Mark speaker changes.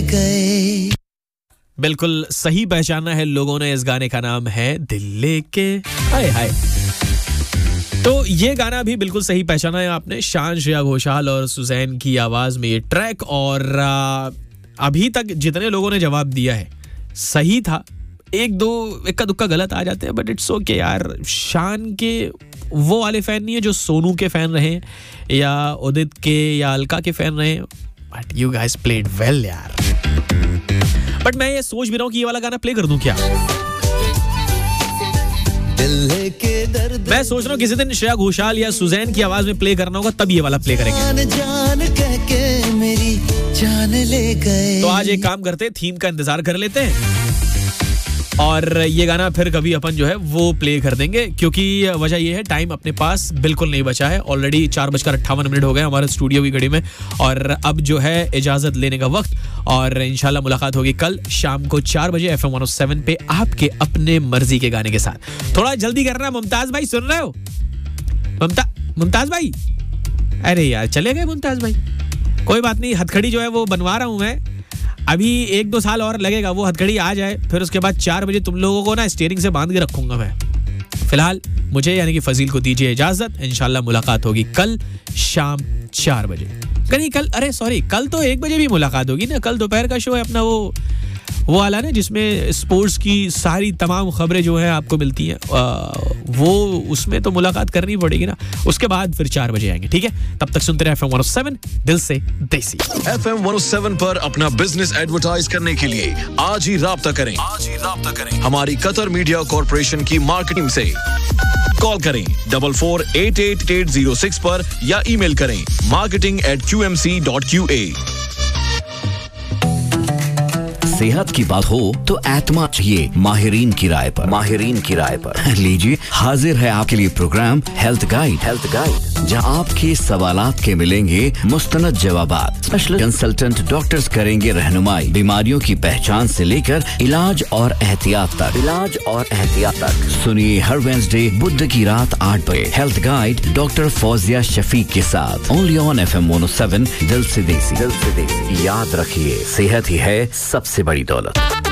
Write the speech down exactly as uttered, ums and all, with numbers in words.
Speaker 1: गए।
Speaker 2: बिल्कुल सही पहचाना है लोगों ने, इस गाने का नाम है दिल लेके। हाय हाय। तो ये गाना भी बिल्कुल सही पहचाना है आपने, शान, श्रेया घोषाल और सुजैन की आवाज में ये ट्रैक। और अभी तक जितने लोगों ने जवाब दिया है सही था, एक दो इक्का दुक्का गलत आ जाते हैं, बट इट्स ओके यार। शान के वो वाले फैन नहीं है जो सोनू के फैन रहे या उदित के या अलका के फैन रहे, but you guys played well यार। बट मैं ये सोच भी रहा हूँ कि ये वाला गाना प्ले कर दूं क्या। मैं सोच रहा हूँ किसी दिन श्रेया घोषाल या सुजैन की आवाज में प्ले करना होगा, तब ये वाला प्ले करेंगे।
Speaker 1: जान जान कह के मेरी जान ले गए।
Speaker 2: तो आज एक काम करते हैं, थीम का इंतजार कर लेते हैं और ये गाना फिर कभी अपन जो है वो प्ले कर देंगे, क्योंकि वजह ये है टाइम अपने पास बिल्कुल नहीं बचा है। ऑलरेडी चार बजकर अट्ठावन मिनट हो गए हमारे स्टूडियो की घड़ी में, और अब जो है इजाजत लेने का वक्त। और इंशाल्लाह मुलाकात होगी कल शाम को चार बजे F M one O seven पे आपके अपने मर्जी के गाने के साथ। थोड़ा जल्दी करना। मुमताज भाई सुन रहे हो? मुमता मुमताज भाई, अरे यार चले गए मुमताज भाई। कोई बात नहीं, हथकड़ी जो है वो बनवा रहा हूं मैं, अभी एक दो साल और लगेगा वो हथकड़ी आ जाए, फिर उसके बाद चार बजे तुम लोगों को ना स्टीयरिंग से बांध के रखूंगा मैं। फिलहाल मुझे यानी कि फजील को दीजिए इजाजत। इंशाल्लाह मुलाकात होगी कल शाम चार बजे। कहीं कल, अरे सॉरी, कल तो एक बजे भी मुलाकात होगी ना। कल दोपहर का शो है अपना, वो वो वाला ना जिसमें स्पोर्ट्स की सारी तमाम खबरें जो है आपको मिलती हैं, वो उसमें तो मुलाकात करनी पड़ेगी ना। उसके बाद फिर चार बजे आएंगे, ठीक है? तब तक सुनते रहे F M one O seven, दिल से देसी।
Speaker 3: F M one O seven पर अपना बिजनेस एडवर्टाइज करने के लिए आज ही राब्ता करें आज ही राब्ता करें हमारी कतर मीडिया कॉर्पोरेशन की मार्केटिंग से। कॉल करें double four eight eight eight zero six पर या ईमेल करें marketing eight Q M C dot Q A.
Speaker 4: सेहत की बात हो तो एतमाद चाहिए माहिरीन की राय पर। माहिरीन की राय पर लीजिए, हाजिर है आपके लिए programme health guide. Health guide, जहां आपके सवालात के मिलेंगे मुस्तनद जवाबात। स्पेशलिस्ट कंसल्टेंट डॉक्टर्स करेंगे रहनुमाई, बीमारियों की पहचान से लेकर इलाज और एहतियात तक। इलाज और एहतियात तक सुनिए हर वेडनेसडे बुध की रात आठ बजे health guide doctor Fauzia Shafiq के साथ, only on F M one O seven, दिल से देसी। दिल से देसी, याद रखिए, सेहत ही है सबसे बड़ी दौलत।